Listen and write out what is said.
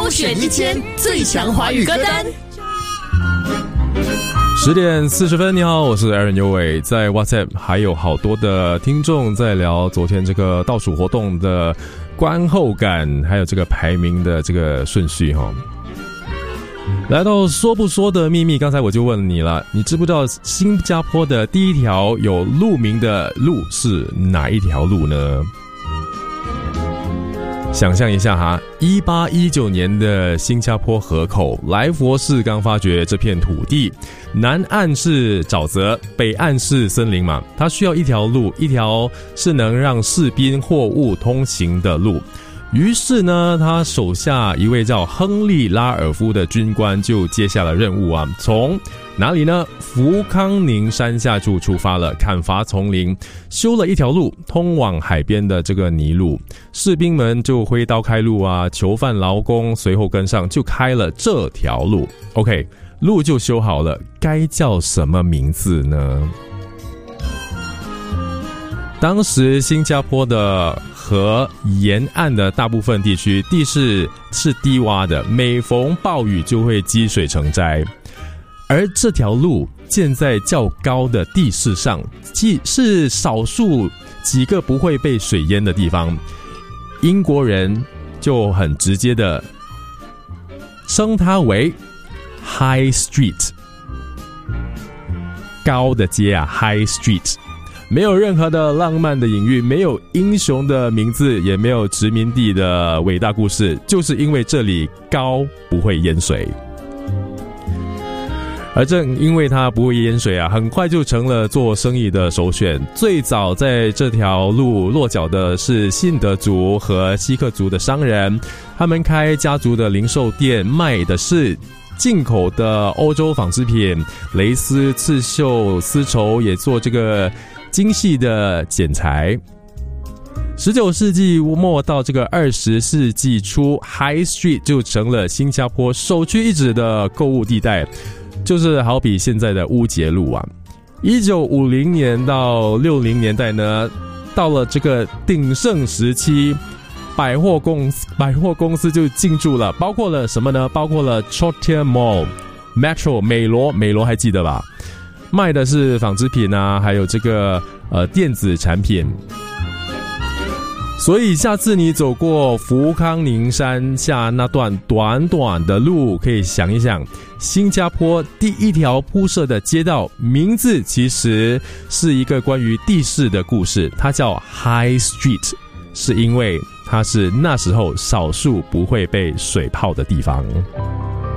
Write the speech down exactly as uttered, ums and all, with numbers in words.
优选一千最强华语歌单。 十点四十分，你好，我是 Aaron 尤伟，在 WhatsApp 还有好多的听众在聊昨天这个倒数活动的观后感，还有这个排名的这个顺序哈。来到说不说的秘密，刚才我就问你了，你知不知道新加坡的第一条有路名的路是哪一条路呢？想象一下哈，一八一九年的新加坡河口，来佛士刚发掘这片土地，南岸是沼泽，北岸是森林嘛，它需要一条路，一条是能让士兵货物通行的路。于是呢，他手下一位叫亨利拉尔夫的军官就接下了任务啊，从哪里呢？福康宁山下就出发了，砍伐丛林，修了一条路通往海边的这个泥路。士兵们就挥刀开路啊，囚犯劳工随后跟上，就开了这条路。OK， 路就修好了，该叫什么名字呢？当时新加坡的河沿岸的大部分地区地势是低洼的，每逢暴雨就会积水成灾，而这条路建在较高的地势上，既是少数几个不会被水淹的地方。英国人就很直接的称它为 High Street， 高的街啊 High Street，没有任何的浪漫的隐喻，没有英雄的名字，也没有殖民地的伟大故事，就是因为这里高不会淹水。而正因为它不会淹水啊，很快就成了做生意的首选。最早在这条路落脚的是信德族和锡克族的商人，他们开家族的零售店，卖的是进口的欧洲纺织品，蕾丝、刺绣、丝绸，也做这个精细的剪裁。十九世纪末到这个二十世纪初， High Street 就成了新加坡首屈一指的购物地带，就是好比现在的乌节路啊。一九五零年到六零年代呢，到了这个鼎盛时期，百货公司百货公司就进驻了，包括了什么呢？包括了 Chater Mall、Metro 美罗，美罗还记得吧？卖的是纺织品啊，还有这个呃电子产品。所以下次你走过福康宁山下那段短短的路，可以想一想，新加坡第一条铺设的街道名字其实是一个关于地势的故事，它叫 High Street， 是因为它是那时候少数不会被水泡的地方。